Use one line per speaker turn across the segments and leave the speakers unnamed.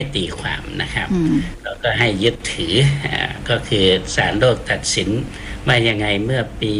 ตีความนะครับแล้วก็ให้ยึดถือก็คือศาลโลกตัดสินว่ายังไงเมื่อปี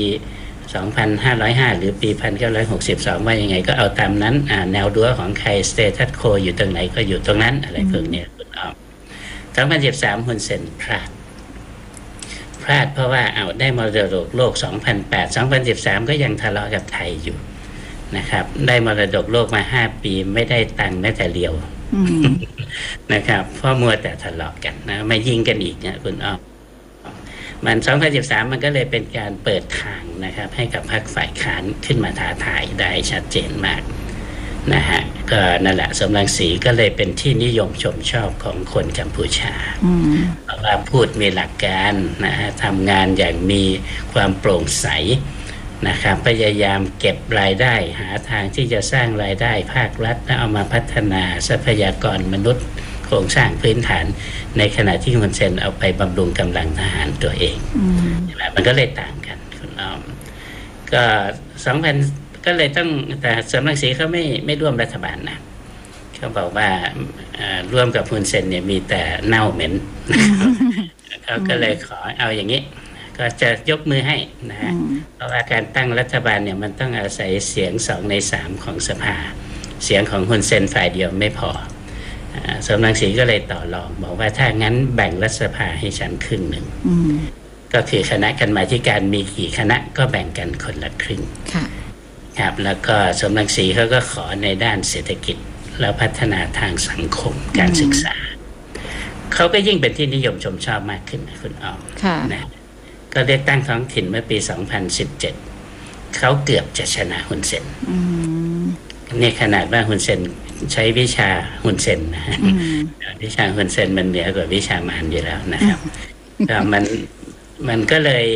2505หรือปี1962ว่ายังไงก็เอาตามนั้นแนวรั้วของใครสเตตัสโคอยู่ตรงไหนก็อยู่ตรงนั้นอะไรพวกนี้คุณอ้อม2013ฮุนเซนพลาดเพราะว่าได้มรดกโลก2013ก็ยังทะเลาะกับไทยอยู่นะครับได้มรดกโลกมา5ปีไม่ได้ตังค์แม้แต่เดียวนะครับเพราะมัวแต่ทะเลาะกันนะมายิงกันอีกนะคุณอ้อมมัน2013มันก็เลยเป็นการเปิดทางนะครับให้กับพรรคฝ่ายค้านขึ้นมาท้าทายได้ชัดเจนมากนะฮะก็นั่นแหละสมรังสีก็เลยเป็นที่นิยมชมชอบของคนกัมพูชาเพราะว่าพูดมีหลักการนะฮะทำงานอย่างมีความโปร่งใสนะครับพยายามเก็บรายได้หาทางที่จะสร้างรายได้ภาครัฐแล้วเอามาพัฒนาทรัพยากรมนุษย์โครงสร้างพื้นฐานในขณะที่ฮุนเซนเอาไปบำรุงกำลังทหารตัวเองมันก็เลยต่างกันคุณอ้อมก็2000ก็เลยต้องแต่สมรังสีเขาไม่ร่วมรัฐบาลนะเขาบอกว่าร่วมกับฮุนเซนเนี่ยมีแต่เน่าเหม็นเขาก็เลยขอเอาอย่างนี้ก็จะยกมือให้นะฮะเพราะว่าการตั้งรัฐบาลเนี่ยมันต้องอาศัยเสียง2ใน3ของสภาเสียงของฮุนเซนฝ่ายเดียวไม่พอสมรังสีก็เลยต่อรองบอกว่าถ้างั้นแบ่งรัฐสภาให้ฉันครึ่งหนึ่งก็คือคณะกรรมาธิการมีกี่คณะก็แบ่งกันคนละครึ่งครับแล้วก็สมรังสีเขาก็ขอในด้านเศรษฐกิจแล้วพัฒนาทางสังคมการศึกษาเขาก็ยิ่งเป็นที่นิยมชมชอบมากขึ้นนะคุณอ้อมนะก็เลือกตั้งท้องถิ่นเมื่อปี2017เขาเกือบจะชนะฮุนเซนนี่ขนาดว่าฮุนเซนใช้วิชาฮุนเซนนะวิชาฮุนเซนมันเหนือกว่าวิชามารอยู่แล้วนะครับก็มันก็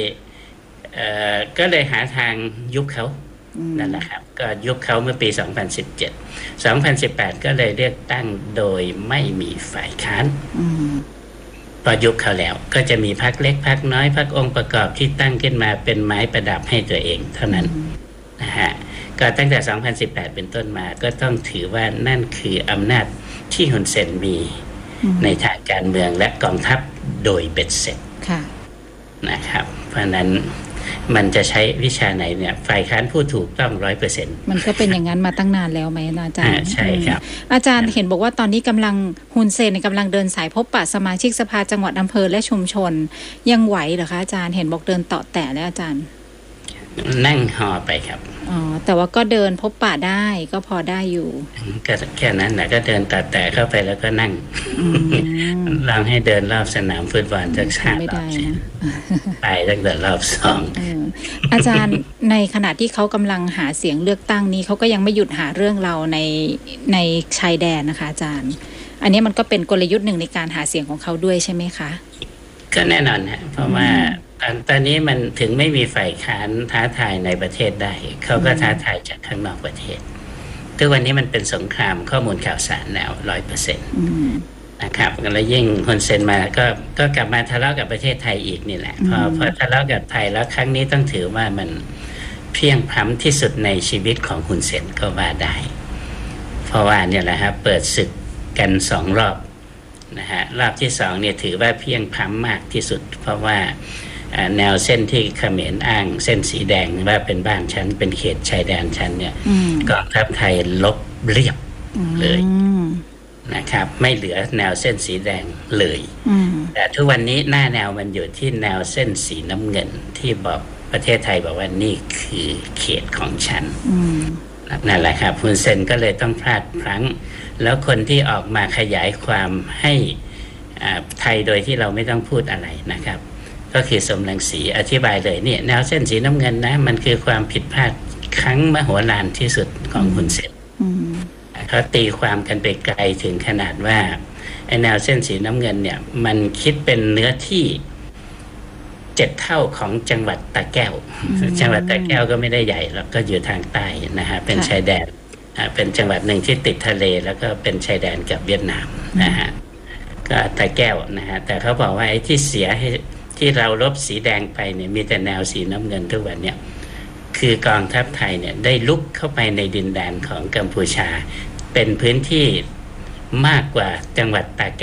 เลยหาทางยุบเขานั่นแหละครับก็ยุบเขาเมื่อปี2018ก็เลยเลือกตั้งโดยไม่มีฝ่ายค้านพอยุบเขาแล้วก็จะมีพรรคเล็กพรรคน้อยพรรคองค์ประกอบที่ตั้งขึ้นมาเป็นไม้ประดับให้ตัวเองเท่านั้นนะฮะก็ตั้งแต่2018เป็นต้นมาก็ต้องถือว่านั่นคืออำนาจที่ฮุนเซนมีในทางการเมืองและกองทัพโดยเบ็ดเสร็จนะครับเพราะนั้นมันจะใช้วิชาไหนเนี่ยฝ่ายค้านพูดถูกต้อง 100%
มันก็เป็นอย่างนั้นมาตั้งนานแล้วไหมอาจารย์
ใช่ครับ
อาจารย์เห็นบอกว่าตอนนี้กำลังฮุนเซนกำลังเดินสายพบปะสมาชิกสภาจังหวัดอำเภอและชุมชนยังไหวเหรอคะอาจารย์เห็นบอกเดินเตาะแตะแล้วอาจารย์
นั่งหอไปครับ
แต่ว่าก็เดินพบปะได้ก็พอได้อยู่
ก็แค่นั้นแหละก็เดินตัดแต่เข้าไปแล้วก็นั่งลองให้เดินรอบสนามฟุตบอลสัก3 รอบไปตั้งแต่รอบ2
อาจารย์ในขณะที่เขากำลังหาเสียงเลือกตั้งนี้เขาก็ยังไม่หยุดหาเรื่องเราในชายแดนนะคะอาจารย์อันนี้มันก็เป็นกลยุทธ์หนึ่งในการหาเสียงของเขาด้วยใช่ไหมคะ
ก็แน่นอนฮะเพราะว่าตอนนี้มันถึงไม่มีฝ่ายค้านท้าทายในประเทศได้เขาก็ท้าทายจากข้างนอกประเทศทุกวันนี้มันเป็นสงครามข้อมูลข่าวสารแล้ว 100% นะครับแล้วยิ่งฮุนเซนมาก็กลับมาทะเลาะกับประเทศไทยอีกนี่แหละพอทะเลาะกับไทยแล้วครั้งนี้ต้องถือว่ามันเพียงพล้ำที่สุดในชีวิตของฮุนเซนก็ว่าได้เพราะว่าเนี่ยแหละครับเปิดศึกกัน2 รอบนะฮะรอบที่2เนี่ยถือว่าเพียงพล้ำมากที่สุดเพราะว่าแนวเส้นที่เขมรอ้างเส้นสีแดงว่าเป็นบ้านฉันเป็นเขตชายแดนฉันเนี่ยกองทัพไทยลบเรียบเลยนะครับไม่เหลือแนวเส้นสีแดงเลยแต่ทุกวันนี้หน้าแนวมันอยู่ที่แนวเส้นสีน้ำเงินที่บอกประเทศไทยบอกว่านี่คือเขตของฉันนั่นแหละครับฮุนเซนก็เลยต้องพลาดพลั้งแล้วคนที่ออกมาขยายความให้ไทยโดยที่เราไม่ต้องพูดอะไรนะครับก็คือสมรังสีอธิบายเลยเนี่ยแนวเส้นสีน้ำเงินนะมันคือความผิดพลาดครั้งมโหฬารที่สุดของฮุนเซนเขาตีความกันไปไกลถึงขนาดว่าไอ้แนวเส้นสีน้ำเงินเนี่ยมันคิดเป็นเนื้อที่7 เท่าของจังหวัดตะแก้วจังหวัดตะแก้วก็ไม่ได้ใหญ่แล้วก็อยู่ทางใต้นะฮะเป็นชายแดนเป็นจังหวัดหนึ่งที่ติดทะเลแล้วก็เป็นชายแดนกับเวียดนามนะฮะก็ตะแก้วนะฮะแต่เขาบอกว่าไอ้ที่เสียให้ที่เราลบสีแดงไปเนี่ยมีแต่แนวสีน้ำเงินทุกวันเนี่ยคือกองทัพไทยเนี่ยได้ลุกเข้าไปในดินแดนของกัมพูชาเป็นพื้นที่มากกว่าจังหวัดตะแก้ว